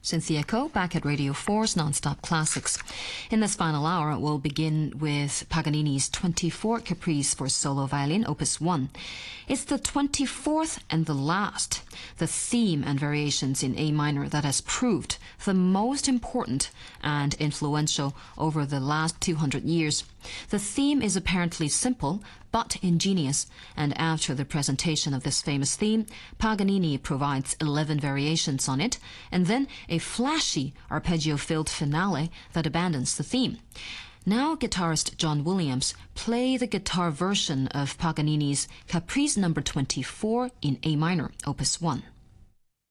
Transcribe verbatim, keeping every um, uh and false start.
Cynthia Ko back at Radio four's Non-Stop Classics. In this final hour, we'll begin with Paganini's twenty-fourth Caprice for solo violin, Opus one. It's the twenty-fourth and the last, the theme and variations in A minor that has proved the most important and influential over the last two hundred years. The theme is apparently simple, but ingenious, and after the presentation of this famous theme, Paganini provides eleven variations on it, and then a flashy arpeggio-filled finale that abandons the theme. Now guitarist John Williams play the guitar version of Paganini's Caprice number twenty-four in A minor, Opus one.